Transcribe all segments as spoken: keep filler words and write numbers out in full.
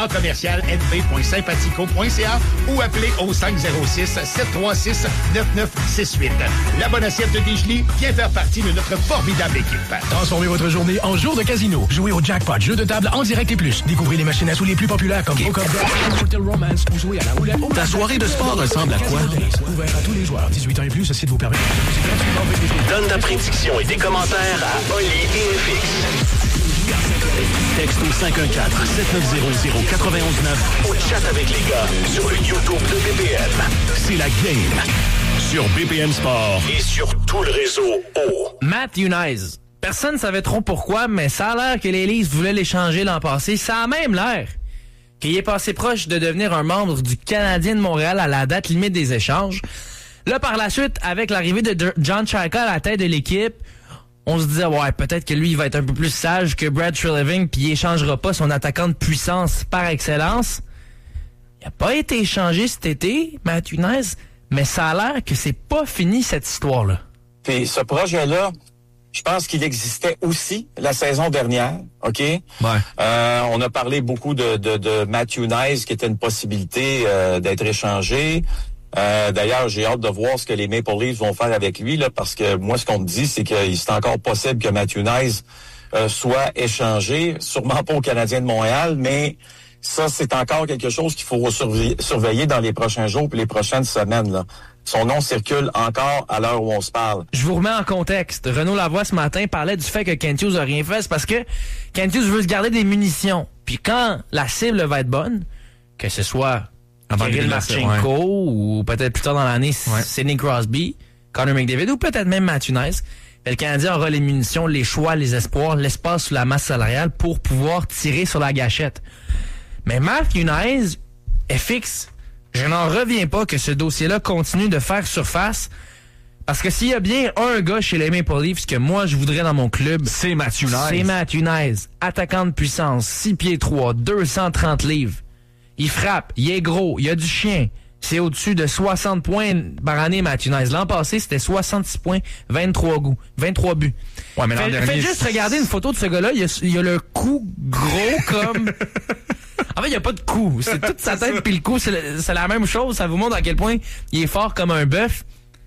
en commercial n b point sympathico point c a ou appelez au cinq zéro six, sept trois six, neuf neuf six huit. La bonne assiette de Desgelis vient faire partie de notre formidable équipe. Transformez votre journée en jour de casino. Jouez au jackpot, jeu de table en direct et plus. Découvrez les machines à sous les plus populaires comme Poker Death, Mortal Romance ou jouez à la roulette. Ta soirée de sport ressemble à quoi? Ouvert à tous les joueurs. dix-huit ans et plus, ceci de vous permettre. Donne ta prédiction et des commentaires à Oli et F X. Texte au cinq un quatre, sept neuf zéro, zéro quatre un neuf ou chat avec les gars sur le YouTube de B P M. C'est la game sur B P M Sport et sur tout le réseau O. Matt Unize. Personne ne savait trop pourquoi, mais ça a l'air que les Leafs voulaient l'échanger l'an passé. Ça a même l'air qu'il est passé proche de devenir un membre du Canadien de Montréal à la date limite des échanges. Là, par la suite, avec l'arrivée de John Chayka à la tête de l'équipe, on se disait, ouais, peut-être que lui, il va être un peu plus sage que Brad Treliving, puis il échangera pas son attaquant de puissance par excellence. Il n'a pas été échangé cet été, Matt Unize, mais ça a l'air que c'est pas fini, cette histoire-là. Puis ce projet-là, je pense qu'il existait aussi la saison dernière, OK? Ouais. Euh, on a parlé beaucoup de, de, de Matt Unize, qui était une possibilité euh, d'être échangé. Euh, d'ailleurs, j'ai hâte de voir ce que les Maple Leafs vont faire avec lui, là, parce que moi, ce qu'on me dit, c'est qu'il c'est encore possible que Matt Unize euh, soit échangé, sûrement pas au Canadien de Montréal, mais ça, c'est encore quelque chose qu'il faut surveiller, surveiller dans les prochains jours et les prochaines semaines, là. Son nom circule encore à l'heure où on se parle. Je vous remets en contexte. Renaud Lavoie, ce matin, parlait du fait que Kent Hughes a rien fait. C'est parce que Kent Hughes veut se garder des munitions. Puis quand la cible va être bonne, que ce soit Kirill Marchenko ouais. ou peut-être plus tard dans l'année, ouais. Sidney Crosby, Connor McDavid ou peut-être même Matt Unize, le Canadien aura les munitions, les choix, les espoirs, l'espace sous la masse salariale pour pouvoir tirer sur la gâchette. Mais Matt Unize est fixe. Je n'en reviens pas que ce dossier-là continue de faire surface. Parce que s'il y a bien un gars chez les Maple Leafs que moi je voudrais dans mon club, c'est Matt Unize. C'est Matt Unize. Attaquant de puissance, six pieds trois, deux cent trente livres. Il frappe, il est gros, il a du chien. C'est au-dessus de soixante points par année, Matt Unize. L'an passé, c'était soixante-six points, vingt-trois goûts, vingt-trois buts. Ouais, mais l'an Fait, dernier... Faites juste regarder une photo de ce gars-là. Il y a, il y a le cou gros comme... En fait, il n'y a pas de cou. C'est toute sa tête puis le cou, c'est, le, c'est la même chose. Ça vous montre à quel point il est fort comme un bœuf.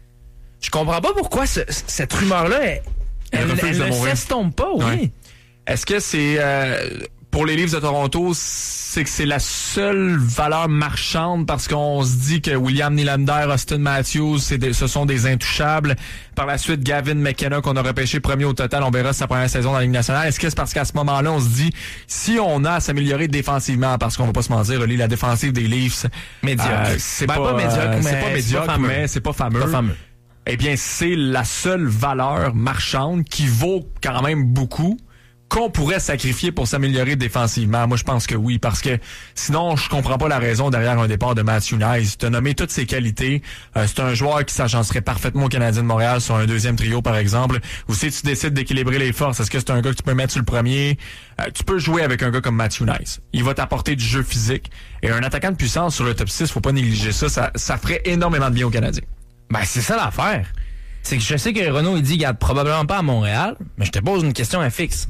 Je comprends pas pourquoi ce, cette rumeur-là, elle, elle, elle, elle ne s'estompe pas, oui. Ouais. Est-ce que c'est... Euh, pour les Leafs de Toronto, c'est que c'est la seule valeur marchande parce qu'on se dit que William Nylander, Austin Matthews, c'est des, ce sont des intouchables. Par la suite, Gavin McKenna, qu'on a repêché premier au total, on verra sa première saison dans la Ligue nationale. Est-ce que c'est parce qu'à ce moment-là, on se dit, si on a à s'améliorer défensivement, parce qu'on va pas se mentir, la défensive des Leafs, médiocre. Euh, c'est ben, pas, pas médiocre, euh, mais c'est pas médiocre, c'est pas mais c'est pas fameux. Pas fameux. Eh bien, c'est la seule valeur marchande qui vaut quand même beaucoup, qu'on pourrait sacrifier pour s'améliorer défensivement. Moi, je pense que oui, parce que sinon, je comprends pas la raison derrière un départ de Matt Unize. Tu as nommé toutes ses qualités. Euh, c'est un joueur qui s'agencerait parfaitement au Canadien de Montréal sur un deuxième trio, par exemple. Ou si tu décides d'équilibrer les forces, est-ce que c'est un gars que tu peux mettre sur le premier? Euh, tu peux jouer avec un gars comme Matt Unize. Il va t'apporter du jeu physique. Et un attaquant de puissance sur le top six, faut pas négliger ça. Ça, ça ferait énormément de bien au Canadien. Ben, c'est ça l'affaire. C'est que je sais que Renaud, il dit qu'il garde probablement pas à Montréal, mais je te pose une question fixe.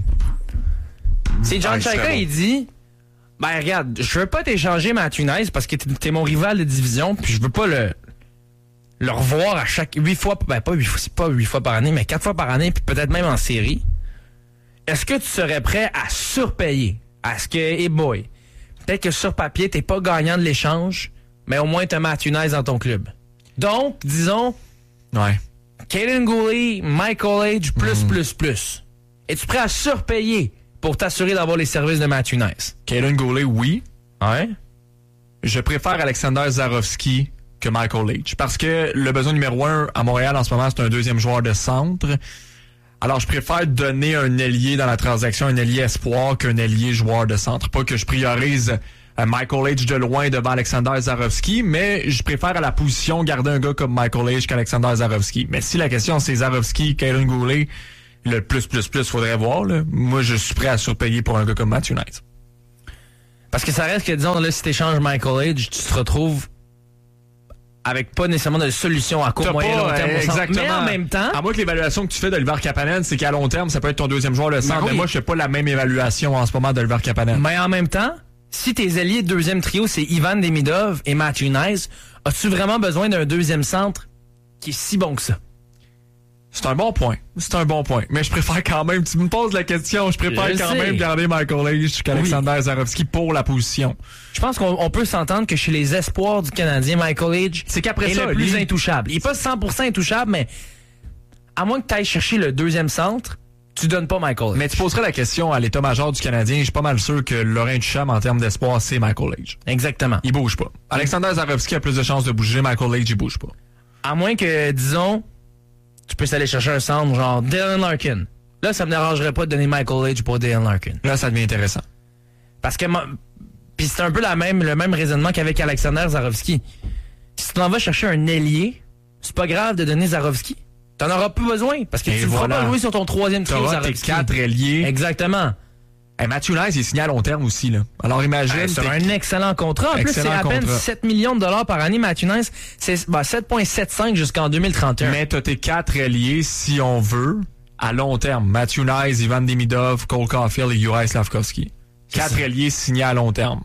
C'est John Chayka, bon. Il dit, ben regarde, je veux pas t'échanger Matt Unize parce que t'es, t'es mon rival de division, puis je veux pas le le revoir à chaque huit fois, ben pas huit fois, c'est pas huit fois par année, mais quatre fois par année, puis peut-être même en série. Est-ce que tu serais prêt à surpayer? Est-ce que, hey boy, peut-être que sur papier, t'es pas gagnant de l'échange, mais au moins t'as Matt Unize dans ton club. Donc, disons, ouais. Kaden Guhle, Michael H, plus, mmh. plus, plus. Es-tu prêt à surpayer pour t'assurer d'avoir les services de Matt Unize? Kaden Guhle, oui. Ouais. Je préfère Alexander Zarovski que Michael H. Parce que le besoin numéro un à Montréal en ce moment, c'est un deuxième joueur de centre. Alors, je préfère donner un ailier dans la transaction, un ailier espoir qu'un ailier joueur de centre. Pas que je priorise Michael H de loin devant Alexander Zarovski, mais je préfère à la position garder un gars comme Michael H qu'Alexander Zarovski. Mais si la question c'est Zarovski, Kaden Guhle, le plus, plus, plus, faudrait voir, là. Moi, je suis prêt à surpayer pour un gars comme Matt Unize. Parce que ça reste que, disons, là, si t'échanges Michael H, tu te retrouves avec pas nécessairement de solution à court, T'as moyen, pas, long terme. Euh, exactement. Mais en même temps... À moins que l'évaluation que tu fais d'Oliver Kapanen, c'est qu'à long terme, ça peut être ton deuxième joueur de centre. Mais, oui. mais moi, je fais pas la même évaluation en ce moment d'Oliver Kapanen. Mais en même temps, si tes alliés de deuxième trio, c'est Ivan Demidov et Matthew Knies, as-tu vraiment besoin d'un deuxième centre qui est si bon que ça? C'est un bon point. C'est un bon point. Mais je préfère quand même, tu me poses la question, je préfère je quand sais. même garder Michael Age qu'Alexander oui. Zarovski pour la position. Je pense qu'on on peut s'entendre que chez les espoirs du Canadien, Michael Age c'est qu'après est ça, le plus lui... intouchable. Il est pas cent pour cent intouchable, mais à moins que tu ailles chercher le deuxième centre, tu donnes pas Michael Age. Mais tu poserais la question à l'état-major du Canadien, je suis pas mal sûr que Laurent Ducham, en termes d'espoir, c'est Michael Age. Exactement. Il bouge pas. Alexander Zarovski a plus de chances de bouger, Michael Age, il bouge pas. À moins que, disons, tu puisses aller chercher un centre genre Dylan Larkin. Là, ça me dérangerait pas de donner Michael Age pour Dylan Larkin. Là, ça devient intéressant. Parce que, puis c'est un peu la même, le même raisonnement qu'avec Alexander Zarovski. Si tu t'en vas chercher un ailier, c'est pas grave de donner Zarovski. T'en auras plus besoin, parce que Et tu ne voilà. feras pas jouer sur ton troisième trio T'auras tes Zarovski. quatre ailiers. Exactement. Hey, Matthew Knies, il est signé à long terme aussi, là. Alors imagine. Hey, c'est un excellent contrat. En plus, c'est à peine sept millions de dollars par année, Matthew Knies. C'est bah, sept virgule soixante-quinze jusqu'en deux mille trente et un. Mais t'as tes quatre ailiers, si on veut, à long terme. Matthew Knies, Ivan Demidov, Cole Caulfield et Juraj Slafkovský. Quatre ailiers signés à long terme.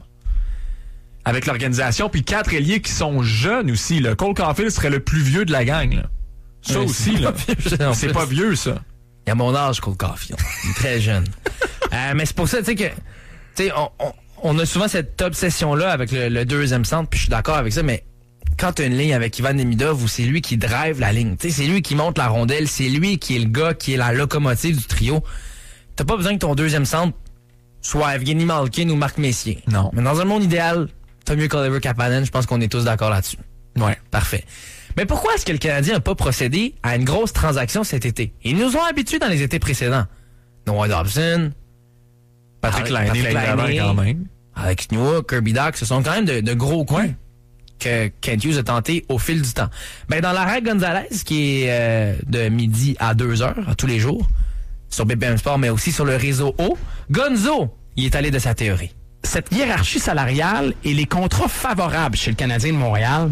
Avec l'organisation, puis quatre ailiers qui sont jeunes aussi, là. Cole Caulfield serait le plus vieux de la gang, là. Ça oui, aussi, là. C'est pas vieux, ça. Il a mon âge, Cole Caulfield. Il est très jeune. euh, mais c'est pour ça, tu sais, que, tu sais, on, on, on a souvent cette obsession-là avec le, le deuxième centre, puis je suis d'accord avec ça, mais quand tu as une ligne avec Ivan Demidov où c'est lui qui drive la ligne, tu sais, c'est lui qui monte la rondelle, c'est lui qui est le gars qui est la locomotive du trio, t'as pas besoin que ton deuxième centre soit Evgeny Malkin ou Marc Messier. Non. Mais dans un monde idéal, t'as mieux qu'Oliver Kapanen, je pense qu'on est tous d'accord là-dessus. Ouais. Parfait. Mais pourquoi est-ce que le Canadien n'a pas procédé à une grosse transaction cet été? Ils nous ont habitués dans les étés précédents. Noah Dobson, Patrick Laine, quand même. Alex Newhook, Kirby Dach, ce sont quand même de, de gros coups ouais. que Kent Hughes a tenté au fil du temps. Ben, dans l'arrêt Gonzalez, qui est euh, de midi à deux heures, à tous les jours, sur B P M Sport, mais aussi sur le réseau O, Gonzo, il est allé de sa théorie. Cette hiérarchie salariale et les contrats favorables chez le Canadien de Montréal,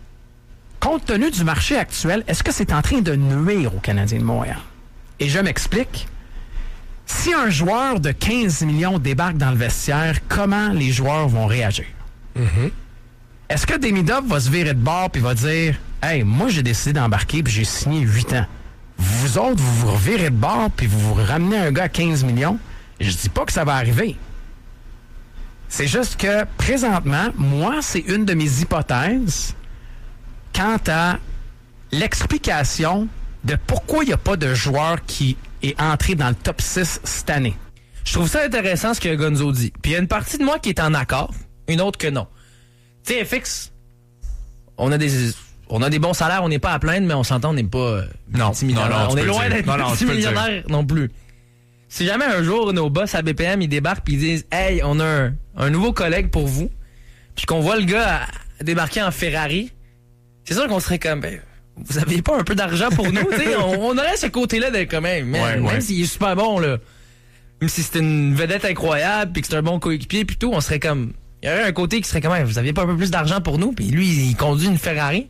compte tenu du marché actuel, est-ce que c'est en train de nuire au Canadien de Montréal? Et je m'explique. Si un joueur de quinze millions débarque dans le vestiaire, comment les joueurs vont réagir? Mm-hmm. Est-ce que Demidov va se virer de bord et va dire « Hey, moi j'ai décidé d'embarquer puis j'ai signé huit ans. Vous autres, vous vous revirez de bord puis vous vous ramenez un gars à quinze millions? » Je dis pas que ça va arriver. C'est juste que, présentement, moi, c'est une de mes hypothèses quant à l'explication de pourquoi il n'y a pas de joueur qui est entré dans le top six cette année. Je trouve ça intéressant ce que Gonzo dit. Puis il y a une partie de moi qui est en accord, une autre que non. Tu sais, F X, on a des on a des bons salaires, on n'est pas à plaindre, mais on s'entend, on n'est pas euh, non, non, non, on est loin d'être multimillionnaire non plus. Si jamais un jour nos boss à B P M ils débarquent puis ils disent « Hey, on a un, un nouveau collègue pour vous », puis qu'on voit le gars à, débarquer en Ferrari, c'est sûr qu'on serait comme ben, vous aviez pas un peu d'argent pour nous, tu sais, on, on aurait ce côté-là d'être quand même, man, ouais, même ouais. s'il est super bon là, même si c'était une vedette incroyable puis que c'est un bon coéquipier puis tout, on serait comme, il y aurait un côté qui serait comme, vous aviez pas un peu plus d'argent pour nous, puis lui il conduit une Ferrari.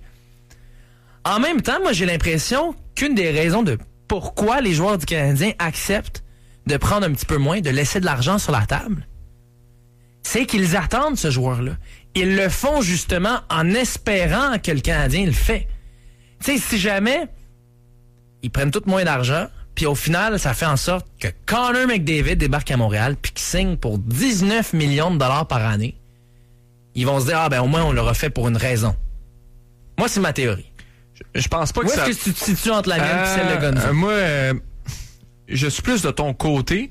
En même temps, moi j'ai l'impression qu'une des raisons de pourquoi les joueurs du Canadien acceptent de prendre un petit peu moins, de laisser de l'argent sur la table, c'est qu'ils attendent ce joueur-là. Ils le font justement en espérant que le Canadien le fait. Tu sais, si jamais ils prennent tout moins d'argent, puis au final, ça fait en sorte que Connor McDavid débarque à Montréal puis qu'il signe pour dix-neuf millions de dollars par année, ils vont se dire, ah ben au moins on l'aura fait pour une raison. Moi, c'est ma théorie. Je, je pense pas que Où ça... est-ce que tu te situes entre la mienne euh, et celle de Gonzo? Euh, moi, euh, je suis plus de ton côté.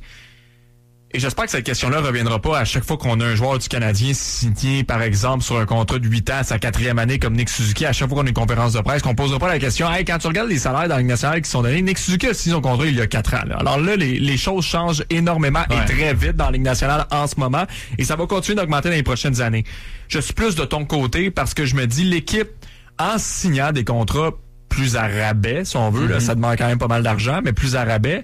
Et j'espère que cette question-là reviendra pas à chaque fois qu'on a un joueur du Canadien signé, par exemple, sur un contrat de huit ans à sa quatrième année comme Nick Suzuki, à chaque fois qu'on a une conférence de presse, qu'on posera pas la question, hey, quand tu regardes les salaires dans la Ligue nationale qui sont donnés, Nick Suzuki a signé son contrat il y a quatre ans. Là. Alors là, les, les choses changent énormément ouais. et très vite dans la Ligue nationale en ce moment, et ça va continuer d'augmenter dans les prochaines années. Je suis plus de ton côté parce que je me dis, l'équipe, en signant des contrats plus à rabais, si on veut, mm-hmm. là, ça demande quand même pas mal d'argent, mais plus à rabais,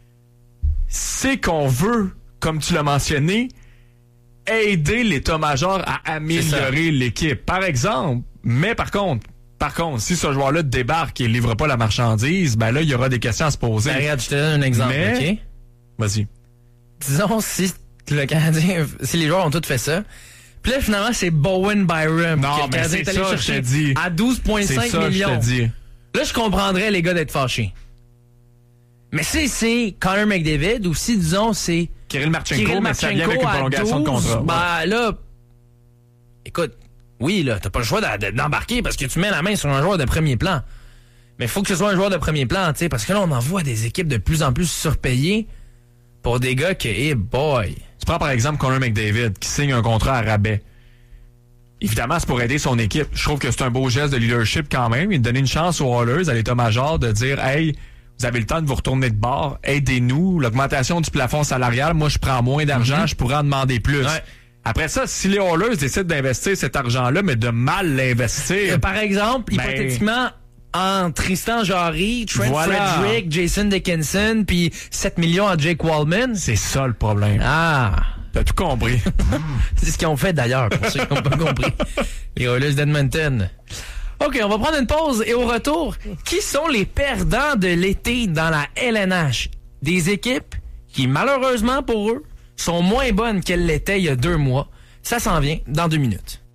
c'est qu'on veut, comme tu l'as mentionné, aider l'état-major à améliorer l'équipe. Par exemple, mais par contre, par contre, si ce joueur-là débarque et ne livre pas la marchandise, ben là, il y aura des questions à se poser. Ben, regarde, je te donne un exemple, mais... OK? Vas-y. Disons, si le Canadien, si les joueurs ont tous fait ça. Puis là, finalement, c'est Bowen Byram. Non, que le mais Canadien c'est est allé ça, chercher je te dis. à douze virgule cinq millions. Je te dis. Là, je comprendrais les gars d'être fâchés. Mais si c'est Connor McDavid ou si, disons, c'est Kirill Marchenko, Kirill mais ça vient avec une Marchenko à prolongation de douze, contrat. Ben là, écoute, oui, là, t'as pas le choix d'a- d'embarquer parce que tu mets la main sur un joueur de premier plan. Mais il faut que ce soit un joueur de premier plan, tu sais, parce que là, on en voit des équipes de plus en plus surpayées pour des gars que, hey boy. Tu prends par exemple Connor McDavid qui signe un contrat à rabais. Évidemment, c'est pour aider son équipe. Je trouve que c'est un beau geste de leadership quand même. Il donne une chance aux Oilers, à l'état-major, de dire « Hey, vous avez le temps de vous retourner de bord. Aidez-nous. L'augmentation du plafond salarial, moi, je prends moins d'argent, mm-hmm. je pourrais en demander plus. Ouais. » Après ça, si les Oilers décident d'investir cet argent-là, mais de mal l'investir... Euh, par exemple, ben... hypothétiquement... en Tristan Jarry, Trent voilà. Frederick, Jason Dickinson, puis sept millions à Jake Wallman. C'est ça le problème. Ah! T'as tout compris. C'est ce qu'ils ont fait d'ailleurs, pour ceux qui n'ont pas compris. Les Oilers d'Edmonton. OK, on va prendre une pause et au retour, qui sont les perdants de l'été dans la L N H? Des équipes qui, malheureusement pour eux, sont moins bonnes qu'elles l'étaient il y a deux mois. Ça s'en vient dans deux minutes.